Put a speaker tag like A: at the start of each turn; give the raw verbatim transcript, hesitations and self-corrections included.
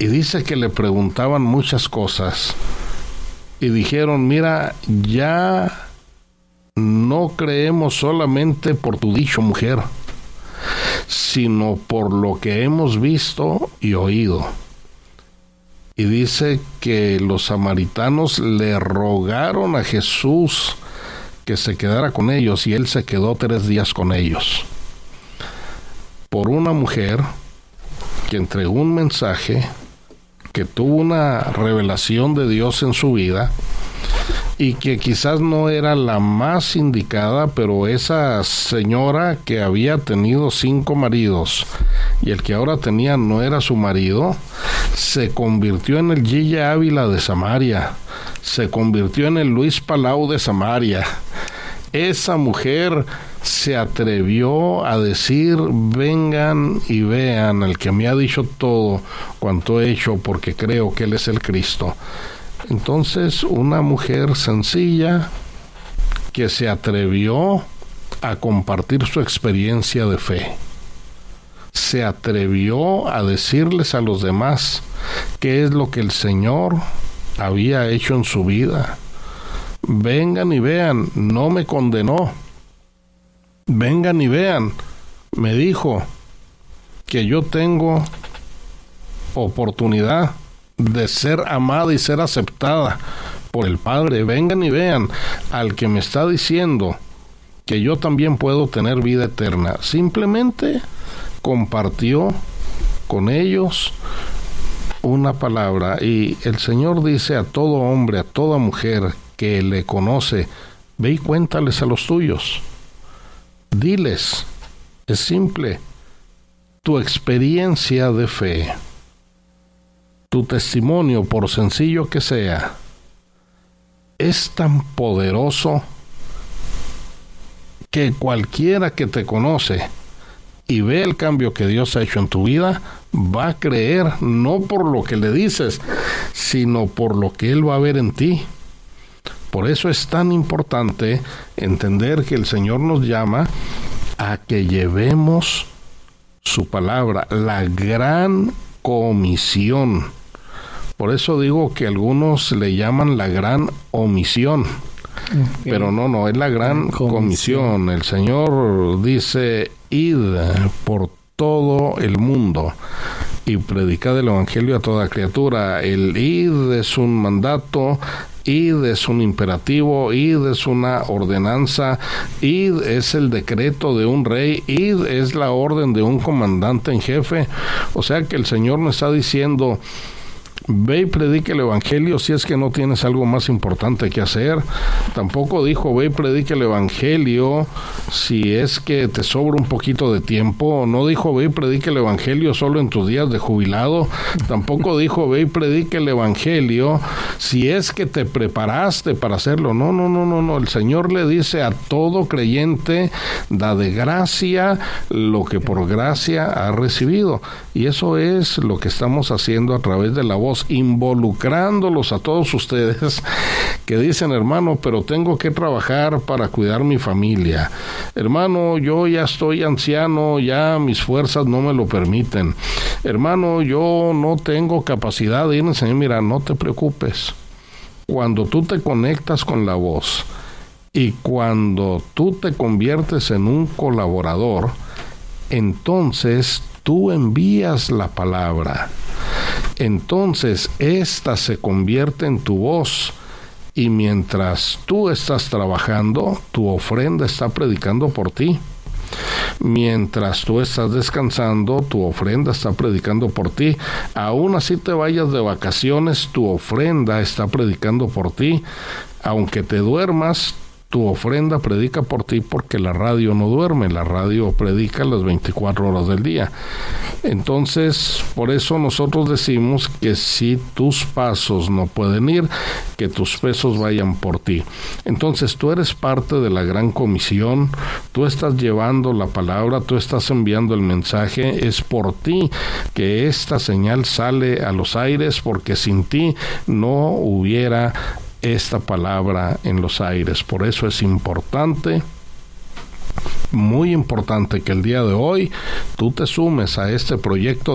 A: Y dice que le preguntaban muchas cosas. Y dijeron, mira, ya no creemos solamente por tu dicho, mujer, sino por lo que hemos visto y oído. Y dice que los samaritanos le rogaron a Jesús que se quedara con ellos, y él se quedó tres días con ellos. Por una mujer que entregó un mensaje, que tuvo una revelación de Dios en su vida, y que quizás no era la más indicada, pero esa señora que había tenido cinco maridos y el que ahora tenía no era su marido, se convirtió en el Gilla Ávila de Samaria, se convirtió en el Luis Palau de Samaria. Esa mujer se atrevió a decir, vengan y vean al que me ha dicho todo cuanto he hecho, porque creo que Él es el Cristo. Entonces, una mujer sencilla que se atrevió a compartir su experiencia de fe, se atrevió a decirles a los demás qué es lo que el Señor había hecho en su vida. Vengan y vean, no me condenó. Vengan y vean, me dijo que yo tengo oportunidad de ser amada y ser aceptada por el Padre. Vengan y vean al que me está diciendo que yo también puedo tener vida eterna. Simplemente compartió con ellos una palabra, y el Señor dice a todo hombre, a toda mujer que le conoce, ve y cuéntales a los tuyos. Diles, es simple, tu experiencia de fe, tu testimonio, por sencillo que sea, es tan poderoso que cualquiera que te conoce y ve el cambio que Dios ha hecho en tu vida, va a creer no por lo que le dices, sino por lo que Él va a ver en ti. Por eso es tan importante entender que el Señor nos llama a que llevemos su palabra, la gran comisión. Por eso digo que algunos le llaman la gran omisión. Okay. Pero no, no, es la gran comisión. comisión. El Señor dice, id por todo el mundo y predicad el evangelio a toda criatura. El id es un mandato, id es un imperativo, id es una ordenanza, id es el decreto de un rey, id es la orden de un comandante en jefe. O sea que el Señor nos está diciendo, ve y predique el evangelio si es que no tienes algo más importante que hacer. Tampoco dijo, ve y predique el evangelio si es que te sobra un poquito de tiempo. No dijo, ve y predique el evangelio solo en tus días de jubilado. Tampoco dijo, ve y predique el evangelio si es que te preparaste para hacerlo. No, no, no, no, no. El Señor le dice a todo creyente, da de gracia lo que por gracia ha recibido. Y eso es lo que estamos haciendo a través de la voz, involucrándolos a todos ustedes que dicen, hermano, pero tengo que trabajar para cuidar mi familia. Hermano, yo ya estoy anciano, ya mis fuerzas no me lo permiten. Hermano, yo no tengo capacidad de ir a enseñar. Mira, no te preocupes. Cuando tú te conectas con la voz y cuando tú te conviertes en un colaborador, entonces tú envías la palabra. Entonces esta se convierte en tu voz, y mientras tú estás trabajando, tu ofrenda está predicando por ti. Mientras tú estás descansando, tu ofrenda está predicando por ti. Aún así te vayas de vacaciones, tu ofrenda está predicando por ti. Aunque te duermas, tu ofrenda predica por ti, porque la radio no duerme, la radio predica las veinticuatro horas del día. Entonces, por eso nosotros decimos que si tus pasos no pueden ir, que tus pesos vayan por ti. Entonces, tú eres parte de la gran comisión, tú estás llevando la palabra, tú estás enviando el mensaje, es por ti que esta señal sale a los aires, porque sin ti no hubiera esta palabra en los aires. Por eso es importante, muy importante, que el día de hoy tú te sumes a este proyecto